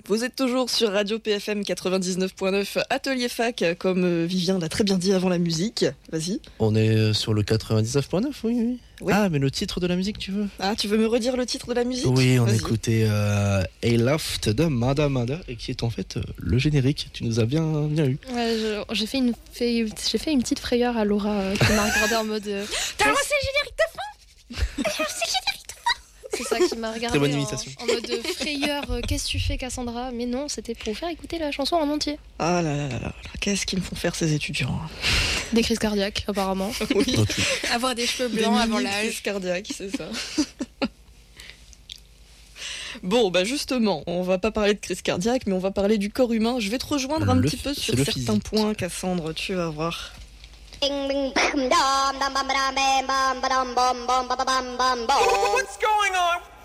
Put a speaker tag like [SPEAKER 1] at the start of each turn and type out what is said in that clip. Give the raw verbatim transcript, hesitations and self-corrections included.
[SPEAKER 1] Vous êtes toujours sur Radio P F M quatre-vingt-dix-neuf point neuf, Atelier Fac, comme Vivien l'a très bien dit avant la musique. Vas-y.
[SPEAKER 2] On est sur le quatre-vingt-dix-neuf point neuf, oui, oui.
[SPEAKER 1] Oui.
[SPEAKER 2] Ah, mais le titre de la musique, tu veux?
[SPEAKER 1] Ah, tu veux me redire le titre de la musique?
[SPEAKER 2] Oui, on
[SPEAKER 1] Vas-y.
[SPEAKER 2] écoutait euh, A Loft de Mada Mada, et qui est en fait euh, le générique. Tu nous as bien, bien eu.
[SPEAKER 3] Ouais, je- j'ai fait une, fait, j'ai fait une petite frayeur à Laura euh, qui m'a regardé en mode. euh,
[SPEAKER 1] T'as lancé le générique de fin.
[SPEAKER 3] C'est ça qui m'a regardé
[SPEAKER 2] Très bonne
[SPEAKER 3] en,
[SPEAKER 2] imitation.
[SPEAKER 3] en mode euh, frayeur. euh, Qu'est-ce que tu fais, Cassandra? Mais non, c'était pour vous faire écouter la chanson en entier.
[SPEAKER 1] Ah là là là là, qu'est-ce qu'ils me font faire ces étudiants?
[SPEAKER 3] Des crises cardiaques, apparemment.
[SPEAKER 1] Oui.
[SPEAKER 2] Oh, tu-
[SPEAKER 3] Avoir des cheveux
[SPEAKER 1] Des
[SPEAKER 3] blancs avant
[SPEAKER 1] mini-crises
[SPEAKER 3] l'âge.
[SPEAKER 1] cardiaques, c'est ça. Bon, bah justement, on va pas parler de crise cardiaque, mais on va parler du corps humain. Je vais te rejoindre un
[SPEAKER 2] Le
[SPEAKER 1] petit peu
[SPEAKER 2] phy-
[SPEAKER 1] sur
[SPEAKER 2] c'est le
[SPEAKER 1] certains
[SPEAKER 2] physique.
[SPEAKER 1] points, Cassandre, tu vas voir.
[SPEAKER 4] What's going on?